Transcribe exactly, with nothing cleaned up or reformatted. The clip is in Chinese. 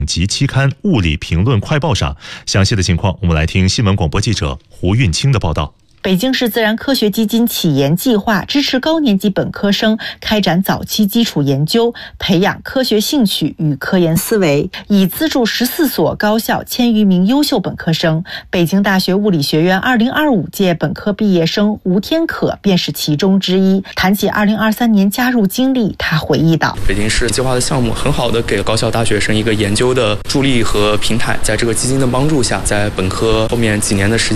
及期刊《物理评论快报》上。详细的情况，我们来听新闻广播记者胡运清的报道。 北京市自然科学基金启研计划支持高年级本科生开展早期基础研究，培养科学兴趣与科研思维，已资助十四所高校千余名优秀本科生。北京大学物理学院二零二五届本科毕业生吴天可便是其中之一。谈起二零二三年加入经历，他回忆道： 北京市计划的项目很好的给高校大学生一个研究的助力和平台，在这个基金的帮助下，在本科后面几年的时间